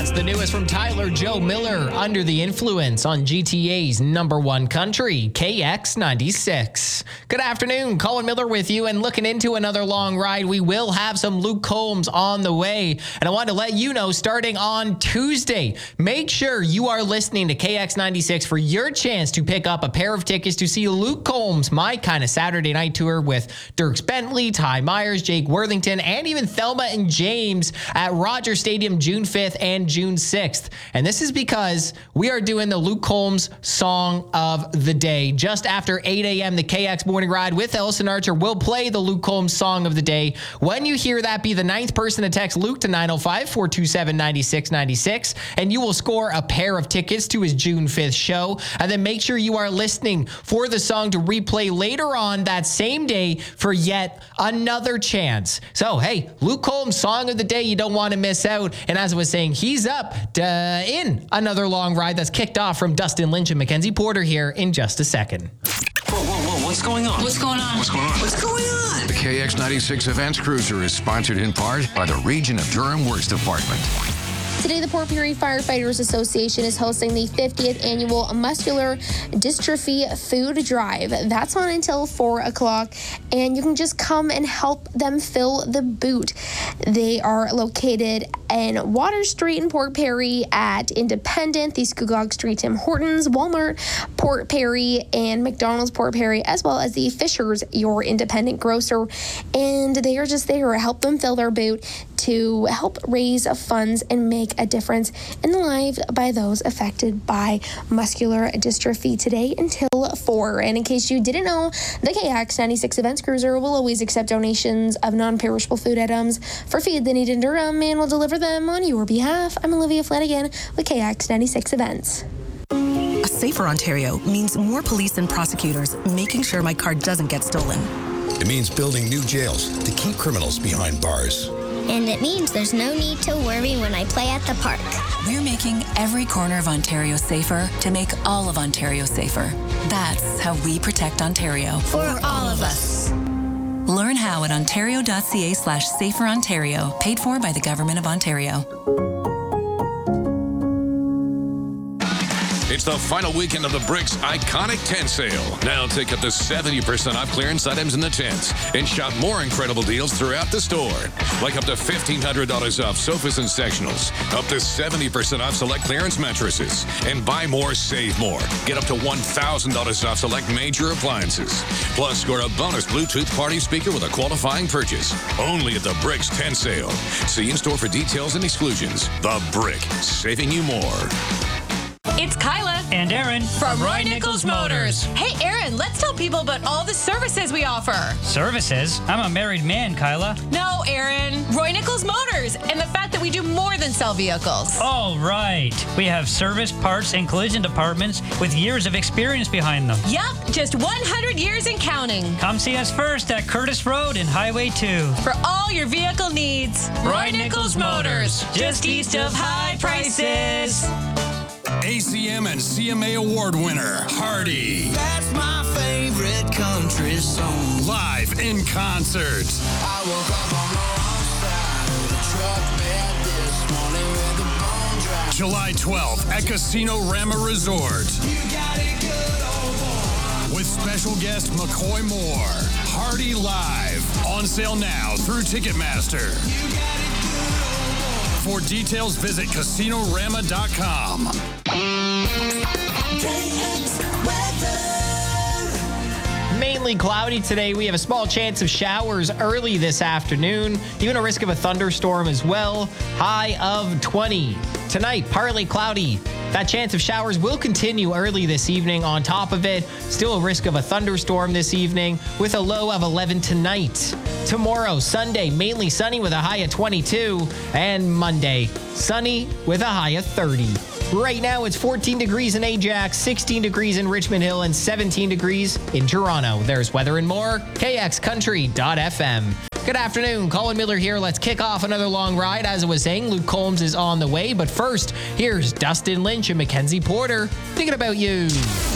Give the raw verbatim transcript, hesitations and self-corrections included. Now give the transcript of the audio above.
That's the newest from Tyler Joe Miller, Under the Influence, on G T A's number one country, K X ninety-six. Good afternoon, Colin Miller with you, and looking into another long ride. We will have some Luke Combs on the way, and I want to let you know, starting on Tuesday, make sure you are listening to K X ninety-six for your chance to pick up a pair of tickets to see Luke Combs' My Kind of Saturday Night Tour with Dierks Bentley, Ty Myers, Jake Worthington, and even Thelma and James at Rogers Stadium June fifth and June sixth. And this is because we are doing the Luke Combs Song of the Day. Just after eight a.m., the K X Morning Ride with Ellison Archer will play the Luke Combs Song of the Day. When you hear that, be the ninth person to text Luke to nine oh five, four two seven, nine six nine six, and you will score a pair of tickets to his June fifth show. And then make sure you are listening for the song to replay later on that same day for yet another chance. So, hey, Luke Combs Song of the Day, you don't want to miss out. And as I was saying, he's up uh, in another long ride that's kicked off from Dustin Lynch and Mackenzie Porter here in just a second. Whoa, whoa, whoa, what's going on? What's going on? What's going on? What's going on? The K X ninety-six Events Cruiser is sponsored in part by the Region of Durham Works Department. Today, the Port Perry Firefighters Association is hosting the fiftieth Annual Muscular Dystrophy Food Drive. That's on until four o'clock, and you can just come and help them fill the boot. They are located in Water Street in Port Perry, at Independent, the Scugog Street Tim Hortons, Walmart, Port Perry, and McDonald's Port Perry, as well as the Fishers, your independent grocer. And they are just there to help them fill their boot, to help raise funds and make a difference in the lives by those affected by muscular dystrophy today until four. And in case you didn't know, the K X ninety-six Events Cruiser will always accept donations of non-perishable food items for Feed the Need in Durham and will deliver them on your behalf. I'm Olivia Flanagan with K X ninety-six Events. A safer Ontario means more police and prosecutors making sure my car doesn't get stolen. It means building new jails to keep criminals behind bars. And it means there's no need to worry when I play at the park. We're making every corner of Ontario safer to make all of Ontario safer. That's how we protect Ontario. For all of us. Learn how at ontario.ca slash safer Ontario, paid for by the Government of Ontario. It's the final weekend of the Bricks Iconic Tent Sale. Now take up to seventy percent off clearance items in the tents and shop more incredible deals throughout the store. Like up to fifteen hundred dollars off sofas and sectionals, up to seventy percent off select clearance mattresses, and buy more, save more. Get up to one thousand dollars off select major appliances. Plus, score a bonus Bluetooth party speaker with a qualifying purchase. Only at the Bricks Tent Sale. See in-store for details and exclusions. The Brick, saving you more. It's Kyla and Aaron from Roy Nichols Motors. Hey, Aaron, let's tell people about all the services we offer. Services? I'm a married man, Kyla. No, Aaron. Roy Nichols Motors, and the fact that we do more than sell vehicles. Oh, right. We have service, parts, and collision departments with years of experience behind them. Yep, just one hundred years and counting. Come see us first at Curtis Road and Highway two. For all your vehicle needs, Roy Nichols Motors, just east of High Prices. A C M and C M A award winner, Hardy. That's my favorite country song. Live in concert. I woke up on the wrong side of the truck bed this morning with a bone dry. July twelfth at Casino Rama Resort. You got it good, old boy. With special guest McCoy Moore. Hardy Live. On sale now through Ticketmaster. You got it good, old boy. For details, visit casino rama dot com. Mainly cloudy today. We have a small chance of showers early this afternoon. Even a risk of a thunderstorm as well. High of twenty. Tonight, partly cloudy. That chance of showers will continue early this evening. On top of it, still a risk of a thunderstorm this evening with a low of eleven tonight. Tomorrow, Sunday, mainly sunny with a high of twenty-two. And Monday, sunny with a high of thirty. Right now, it's fourteen degrees in Ajax, sixteen degrees in Richmond Hill, and seventeen degrees in Toronto. There's weather and more. K X country dot F M. Good afternoon, Colin Miller here. Let's kick off another long ride. As I was saying, Luke Combs is on the way. But first, here's Dustin Lynch and Mackenzie Porter. Thinking about you.